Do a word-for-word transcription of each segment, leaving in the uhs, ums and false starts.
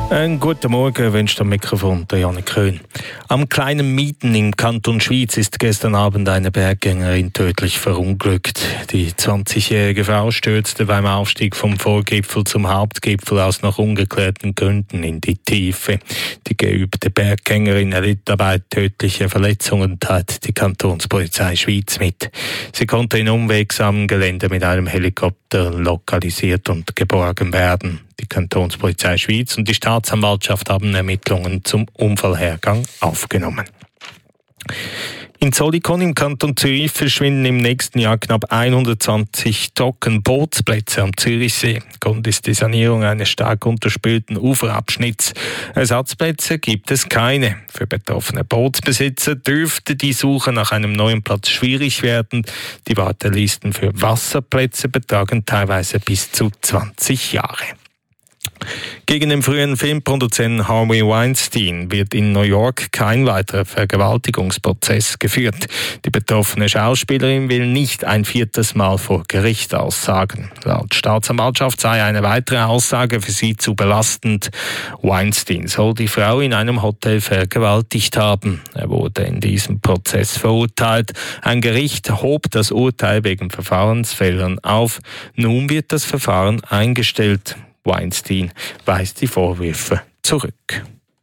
Einen guten Morgen wünscht am Mikrofon der Janik Köhn. Am kleinen Mieten im Kanton Schwyz ist gestern Abend eine Berggängerin tödlich verunglückt. Die zwanzigjährige Frau stürzte beim Aufstieg vom Vorgipfel zum Hauptgipfel aus noch ungeklärten Gründen in die Tiefe. Die geübte Berggängerin erlitt dabei tödliche Verletzungen, teilt die Kantonspolizei Schwyz mit. Sie konnte in unwegsamem Gelände mit einem Helikopter lokalisiert und geborgen werden. Die Kantonspolizei Schwyz und die Staatsanwaltschaft haben Ermittlungen zum Unfallhergang aufgenommen. In Zollikofen im Kanton Zürich verschwinden im nächsten Jahr knapp hundertzwanzig Trockenbootsplätze am Zürichsee. Grund ist die Sanierung eines stark unterspülten Uferabschnitts. Ersatzplätze gibt es keine. Für betroffene Bootsbesitzer dürfte die Suche nach einem neuen Platz schwierig werden. Die Wartelisten für Wasserplätze betragen teilweise bis zu zwanzig Jahre. Gegen den früheren Filmproduzenten Harvey Weinstein wird in New York kein weiterer Vergewaltigungsprozess geführt. Die betroffene Schauspielerin will nicht ein viertes Mal vor Gericht aussagen. Laut Staatsanwaltschaft sei eine weitere Aussage für sie zu belastend. Weinstein soll die Frau in einem Hotel vergewaltigt haben. Er wurde in diesem Prozess verurteilt. Ein Gericht hob das Urteil wegen Verfahrensfehlern auf. Nun wird das Verfahren eingestellt. Weinstein weist die Vorwürfe zurück.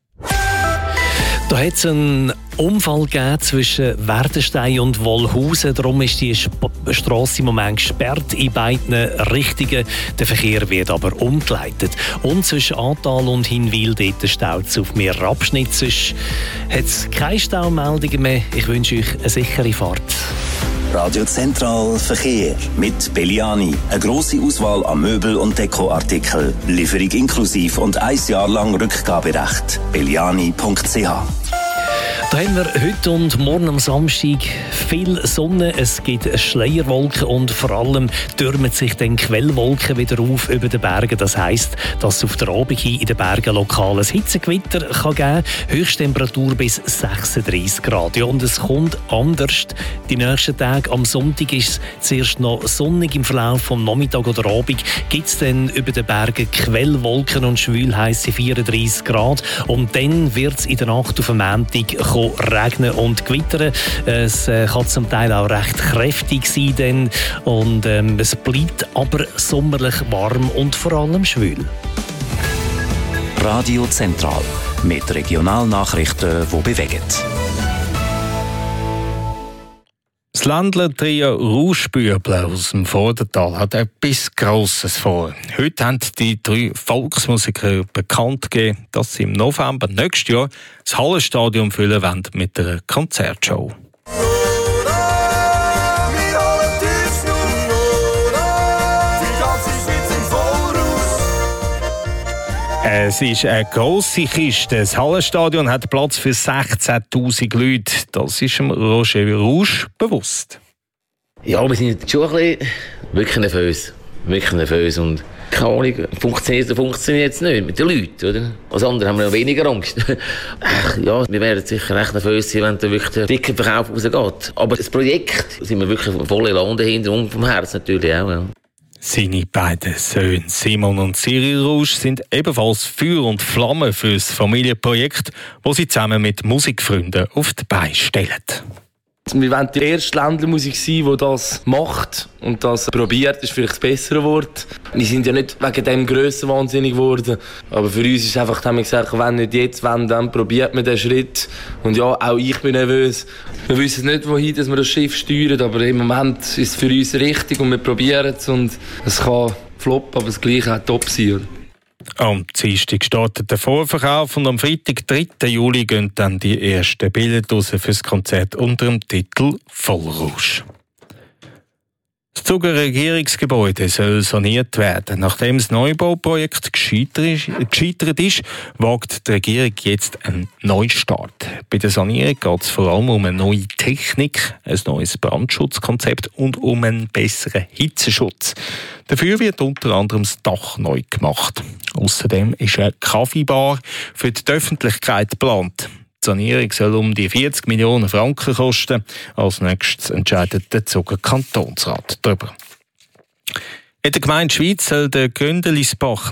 Da hat es einen Unfall gegeben zwischen Werdenstein und Wollhausen. Darum ist die Sp- Strasse im Moment gesperrt in beiden Richtungen. Der Verkehr wird aber umgeleitet. Und zwischen Ahrtal und Hinwil dort staut es auf mehreren Abschnitten. Sonst hat es keine Staumeldungen mehr. Ich wünsche euch eine sichere Fahrt. Radio Zentral Verkehr mit Belliani. Eine grosse Auswahl an Möbel- und Dekoartikeln. Lieferung inklusiv und ein Jahr lang Rückgaberecht. belliani punkt c h. Da haben wir heute und morgen am Samstag viel Sonne, es gibt Schleierwolken und vor allem türmen sich dann Quellwolken wieder auf über den Bergen. Das heisst, dass es auf der Abend hin in den Bergen lokales Hitzegewitter kann geben kann. Höchsttemperatur bis sechsunddreissig Grad. Ja, und es kommt anders. Die nächsten Tage, am Sonntag ist es zuerst noch sonnig. Im Verlauf vom Nachmittag oder Abend gibt es dann über den Bergen Quellwolken und schwülheisse vierunddreissig Grad. Und dann wird es in der Nacht auf den Montag regnen und gewittern. Es äh, kann zum Teil auch recht kräftig sein, denn, und ähm, es bleibt aber sommerlich warm und vor allem schwül. Radio Zentral mit Regionalnachrichten, die bewegen. Das Ländler-Trio Rauschbüble aus dem Vordertal hat etwas Grosses vor. Heute haben die drei Volksmusiker bekannt gegeben, dass sie im November nächstes Jahr das Hallenstadion füllen wollen mit einer Konzertshow. Es ist eine grosse Kiste. Das Hallenstadion hat Platz für sechzehntausend Leute. Das ist dem Roger Rausch bewusst. Ja, wir sind schon ein bisschen wirklich nervös. Wirklich nervös. Und keine Ahnung, funktioniert es funktioniert jetzt nicht mit den Leuten, oder? Als andere haben wir noch weniger Angst. Ach, ja, wir werden sicher recht nervös sein, wenn da wirklich der dicke Verkauf rausgeht. Aber das Projekt, da sind wir wirklich voll Elan dahinter und vom Herz natürlich auch. Ja. Seine beiden Söhne Simon und Cyril Rausch sind ebenfalls Feuer und Flamme für das Familienprojekt, das sie zusammen mit Musikfreunden auf die Beine stellen. Wir wollen die erste Ländlermusik sein, die das macht und das probiert, ist vielleicht das bessere Wort. Wir sind ja nicht wegen dem grösser wahnsinnig geworden, aber für uns ist einfach, haben wir gesagt, wenn nicht jetzt, wenn, dann probiert man den Schritt. Und ja, auch ich bin nervös. Wir wissen nicht, wohin dass wir das Schiff steuern, aber im Moment ist es für uns richtig und wir probieren es und es kann floppen, aber das Gleiche auch top sein. Am Dienstag startet der Vorverkauf und am Freitag, dritten Juli, gehen dann die ersten Bilder raus für das Konzert unter dem Titel «Vollrausch». Das Zuger Regierungsgebäude soll saniert werden. Nachdem das Neubauprojekt gescheitert ist, wagt die Regierung jetzt einen Neustart. Bei der Sanierung geht es vor allem um eine neue Technik, ein neues Brandschutzkonzept und um einen besseren Hitzeschutz. Dafür wird unter anderem das Dach neu gemacht. Außerdem ist eine Kaffeebar für die Öffentlichkeit geplant. Die Sanierung soll um die vierzig Millionen Franken kosten. Als nächstes entscheidet der Zuger Kantonsrat darüber. In der Gemeinde Schwyz soll der Gründelisbach